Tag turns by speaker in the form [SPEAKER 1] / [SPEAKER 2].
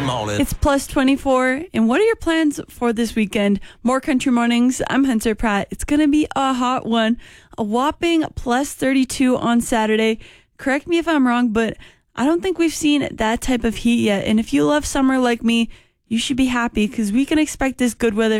[SPEAKER 1] morning.
[SPEAKER 2] It's plus 24. And what are your plans for this weekend? More Country Mornings. I'm Hunter Pratt. It's going to be a hot one. A whopping plus 32 on Saturday. Correct me if I'm wrong, but I don't think we've seen that type of heat yet. And if you love summer like me, you should be happy because we can expect this good weather